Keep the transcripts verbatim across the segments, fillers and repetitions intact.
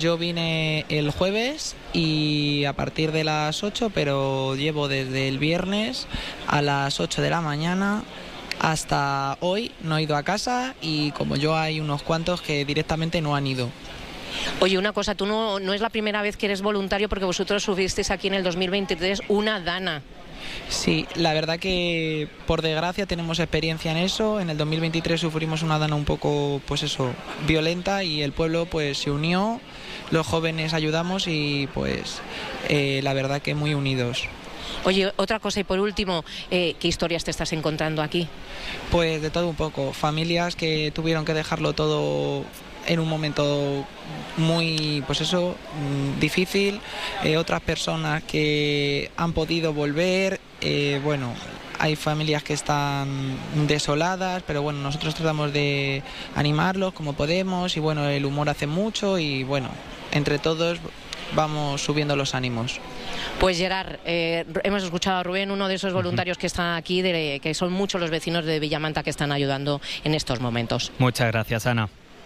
Yo vine el jueves y a partir de las ocho, pero llevo desde el viernes a las ocho de la mañana hasta hoy, no he ido a casa y como yo hay unos cuantos que directamente no han ido. Oye, una cosa, tú no, no es la primera vez que eres voluntario porque vosotros subisteis aquí en el dos mil veintitrés una dana. Sí, la verdad que por desgracia tenemos experiencia en eso. En el dos mil veintitrés sufrimos una dana un poco, pues eso, violenta y el pueblo pues se unió, los jóvenes ayudamos y pues eh, la verdad que muy unidos. Oye, otra cosa y por último, eh, ¿qué historias te estás encontrando aquí? Pues de todo un poco, familias que tuvieron que dejarlo todo en un momento muy, pues eso, difícil, eh, otras personas que han podido volver, eh, bueno, hay familias que están desoladas, pero bueno, nosotros tratamos de animarlos como podemos y bueno, el humor hace mucho y bueno, entre todos vamos subiendo los ánimos. Pues Gerard, eh, hemos escuchado a Rubén, uno de esos voluntarios que están aquí, de, que son muchos los vecinos de Villamanta que están ayudando en estos momentos. Muchas gracias, Ana.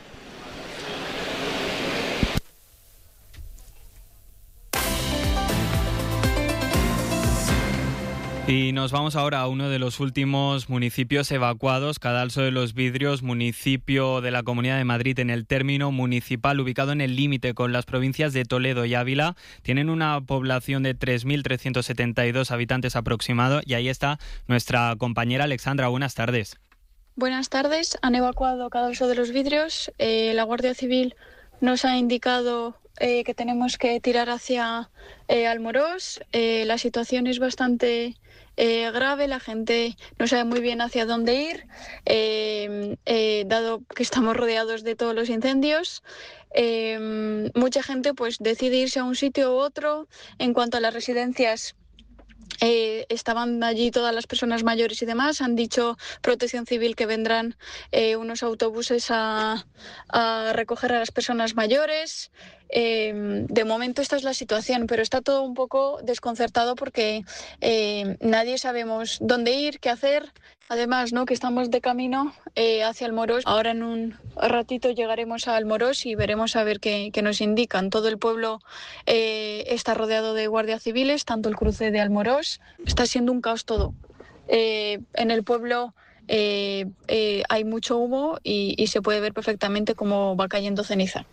Y nos vamos ahora a uno de los últimos municipios evacuados, Cadalso de los Vidrios, municipio de la Comunidad de Madrid en el término municipal, ubicado en el límite con las provincias de Toledo y Ávila. Tienen una población de tres mil trescientos setenta y dos habitantes aproximado y ahí está nuestra compañera Alexandra. Buenas tardes. Buenas tardes. Han evacuado Cadalso de los Vidrios. Eh, la Guardia Civil nos ha indicado eh, que tenemos que tirar hacia eh, Almorós. Eh, la situación es bastante Eh, grave, la gente no sabe muy bien hacia dónde ir, eh, eh, dado que estamos rodeados de todos los incendios. Eh, mucha gente pues decide irse a un sitio u otro. En cuanto a las residencias, Eh, estaban allí todas las personas mayores y demás. Han dicho Protección Civil que vendrán eh, unos autobuses a, a recoger a las personas mayores. Eh, de momento esta es la situación, pero está todo un poco desconcertado porque eh, nadie sabemos dónde ir, qué hacer. Además, ¿no?, que estamos de camino eh, hacia Almorós. Ahora en un ratito llegaremos a Almorós y veremos a ver qué, qué nos indican. Todo el pueblo eh, está rodeado de guardias civiles, tanto el cruce de Almorós. Está siendo un caos todo. Eh, en el pueblo eh, eh, hay mucho humo y, y se puede ver perfectamente cómo va cayendo ceniza.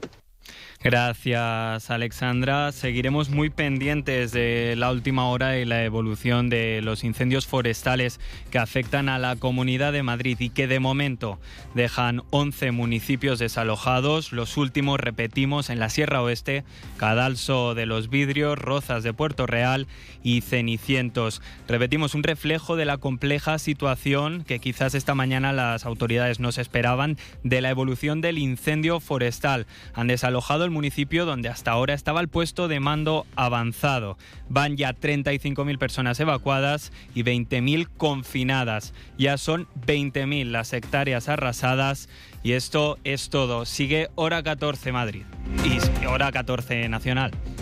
Gracias, Alexandra. Seguiremos muy pendientes de la última hora y la evolución de los incendios forestales que afectan a la Comunidad de Madrid y que de momento dejan once municipios desalojados. Los últimos, repetimos, en la Sierra Oeste, Cadalso de los Vidrios, Rozas de Puerto Real y Cenicientos. Repetimos, un reflejo de la compleja situación que quizás esta mañana las autoridades no se esperaban de la evolución del incendio forestal. Han desalojado el municipio donde hasta ahora estaba el puesto de mando avanzado. Van ya treinta y cinco mil personas evacuadas y veinte mil confinadas. Ya son veinte mil las hectáreas arrasadas y esto es todo. Sigue Hora catorce Madrid y Hora catorce Nacional.